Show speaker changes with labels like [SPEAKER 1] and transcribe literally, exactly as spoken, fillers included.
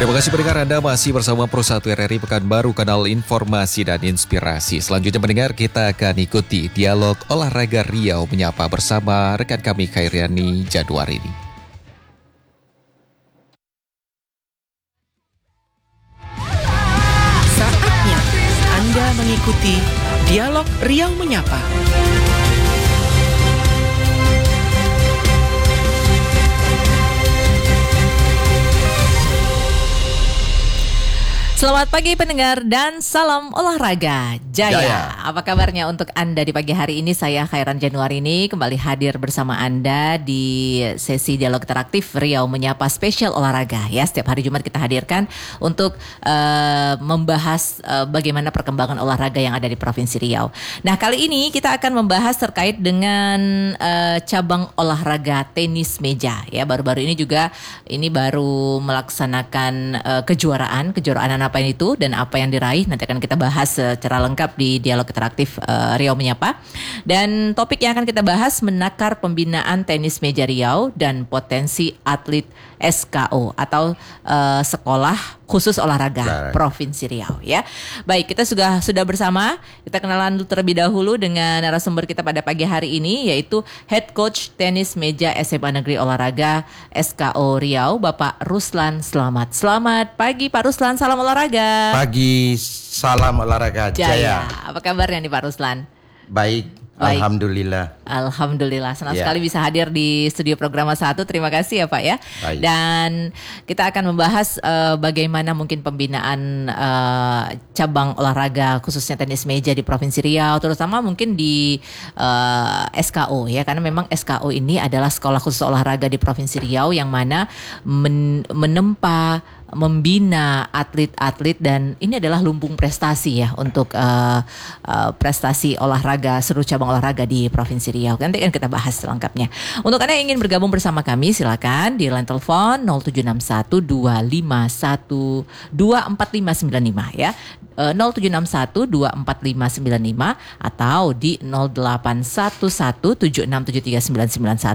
[SPEAKER 1] Terima kasih pendengar, Anda masih bersama Pro satu R R I Pekanbaru, kanal informasi dan inspirasi. Selanjutnya pendengar, kita akan ikuti dialog olahraga Riau Menyapa bersama rekan kami Khairiani Januari ini.
[SPEAKER 2] Saatnya Anda mengikuti dialog Riau Menyapa.
[SPEAKER 3] Selamat pagi pendengar dan salam olahraga Jaya.
[SPEAKER 1] Jaya.
[SPEAKER 3] Apa kabarnya untuk Anda di pagi hari ini? Saya Khairan Januari ini kembali hadir bersama Anda di sesi dialog interaktif Riau Menyapa spesial olahraga. Ya, setiap hari Jumat kita hadirkan untuk uh, membahas uh, bagaimana perkembangan olahraga yang ada di Provinsi Riau. Nah, kali ini kita akan membahas terkait dengan uh, cabang olahraga tenis meja. Ya, baru-baru ini juga ini baru melaksanakan uh, kejuaraan, kejuaraan apa itu dan apa yang diraih nanti akan kita bahas secara lengkap di dialog interaktif uh, Riau Menyapa. Dan topik yang akan kita bahas menakar pembinaan tenis meja Riau dan potensi atlet S K O atau uh, sekolah khusus olahraga Baik. Provinsi Riau ya. Baik, kita sudah sudah bersama. Kita kenalan dulu terlebih dahulu dengan narasumber kita pada pagi hari ini, yaitu Head Coach Tenis Meja S M A Negeri Olahraga S K O Riau, Bapak Ruslan Selamat. Selamat pagi Pak Ruslan, salam olahraga.
[SPEAKER 4] Pagi, salam olahraga Jaya.
[SPEAKER 3] Jaya. Apa kabarnya nih Pak Ruslan?
[SPEAKER 4] Baik.
[SPEAKER 3] Baik.
[SPEAKER 4] Alhamdulillah.
[SPEAKER 3] Alhamdulillah, senang
[SPEAKER 4] ya.
[SPEAKER 3] sekali bisa hadir di studio program satu. Terima kasih ya Pak ya.
[SPEAKER 4] Baik.
[SPEAKER 3] Dan kita akan membahas uh, bagaimana mungkin pembinaan uh, cabang olahraga khususnya tenis meja di Provinsi Riau, terutama mungkin di uh, S K O ya, karena memang S K O ini adalah sekolah khusus olahraga di Provinsi Riau yang mana men- menempa membina atlet-atlet, dan ini adalah lumbung prestasi ya untuk uh, uh, prestasi olahraga, seluruh cabang olahraga di Provinsi Riau. Nanti kan kita bahas selengkapnya. Untuk Anda yang ingin bergabung bersama kami, silakan di line telepon nol tujuh enam satu dua lima satu dua empat lima sembilan lima ya. nol tujuh enam satu dua empat lima sembilan lima atau di nol delapan satu satu tujuh enam tujuh tiga sembilan sembilan satu.